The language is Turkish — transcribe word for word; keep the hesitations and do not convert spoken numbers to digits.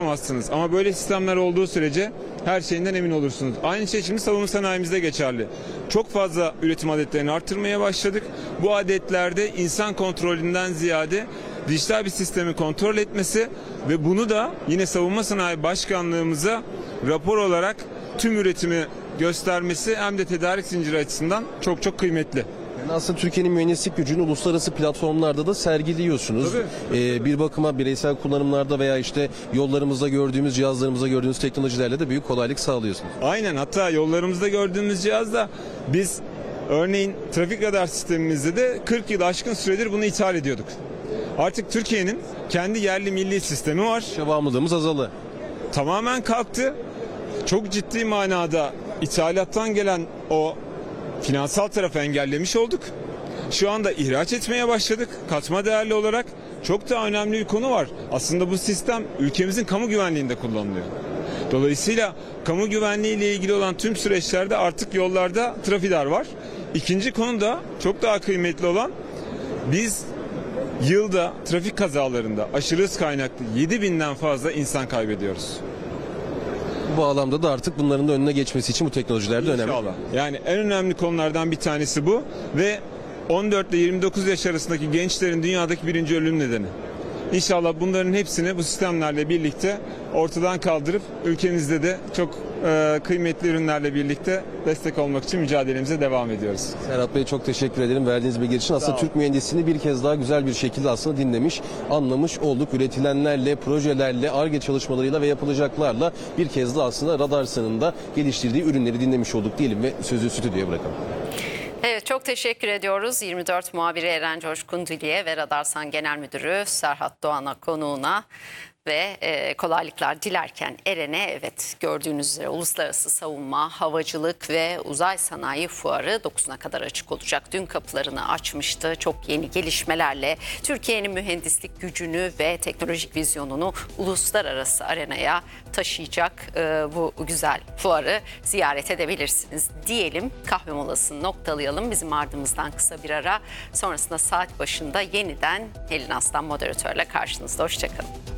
yapamazsınız. Ama böyle sistemler olduğu sürece her şeyinden emin olursunuz. Aynı şey şimdi savunma sanayimizde geçerli. Çok fazla üretim adetlerini arttırmaya başladık. Bu adetlerde insan kontrolünden ziyade dijital bir sistemi kontrol etmesi ve bunu da yine savunma sanayi başkanlığımıza rapor olarak tüm üretimi göstermesi hem de tedarik zinciri açısından çok çok kıymetli. Yani aslında Türkiye'nin mühendislik gücünü uluslararası platformlarda da sergiliyorsunuz. Ee, bir bakıma bireysel kullanımlarda veya işte yollarımızda gördüğümüz, cihazlarımızda gördüğümüz teknolojilerle de büyük kolaylık sağlıyorsunuz. Aynen, hatta yollarımızda gördüğümüz cihazda biz örneğin trafik radar sistemimizde de kırk yıl aşkın süredir bunu ithal ediyorduk. Artık Türkiye'nin kendi yerli milli sistemi var. Bağımlılığımız azalı. Tamamen kalktı. Çok ciddi manada ithalattan gelen o finansal tarafı engellemiş olduk. Şu anda ihraç etmeye başladık. Katma değerli olarak çok da önemli bir konu var. Aslında bu sistem ülkemizin kamu güvenliğinde kullanılıyor. Dolayısıyla kamu güvenliği ile ilgili olan tüm süreçlerde artık yollarda trafidar var. İkinci konu da çok daha kıymetli olan, biz yılda trafik kazalarında aşırı hız kaynaklı yedi binden fazla insan kaybediyoruz. Bu bağlamda da artık bunların da önüne geçmesi için bu teknolojiler de önemli. İnşallah. Yani en önemli konulardan bir tanesi bu ve on dört ile yirmi dokuz yaş arasındaki gençlerin dünyadaki birinci ölüm nedeni. İnşallah bunların hepsini bu sistemlerle birlikte ortadan kaldırıp ülkemizde de çok e, kıymetli ürünlerle birlikte destek olmak için mücadelemize devam ediyoruz. Serhat Bey, çok teşekkür ederim verdiğiniz bilgi için. Aslında Türk mühendisliğini bir kez daha güzel bir şekilde aslında dinlemiş, anlamış olduk. Üretilenlerle, projelerle, Ar-Ge çalışmalarıyla ve yapılacaklarla bir kez daha aslında Radarsa'nın da geliştirdiği ürünleri dinlemiş olduk diyelim ve sözü stüdyoya bırakalım. Evet, çok teşekkür ediyoruz. yirmi dört muhabiri Eren Coşkun Dili'ye ve Radarsan Genel Müdürü Serhat Doğan'a, konuğuna ve e, kolaylıklar dilerken Eren'e. Evet, gördüğünüz üzere Uluslararası Savunma, Havacılık ve Uzay Sanayi Fuarı dokuzuna kadar açık olacak. Dün kapılarını açmıştı. Çok yeni gelişmelerle Türkiye'nin mühendislik gücünü ve teknolojik vizyonunu uluslararası arenaya taşıyacak e, bu güzel fuarı ziyaret edebilirsiniz diyelim. Kahve molasını noktalayalım. Bizim ardımızdan kısa bir ara, sonrasında saat başında yeniden Helin Aslan moderatörle karşınızda. Hoşçakalın.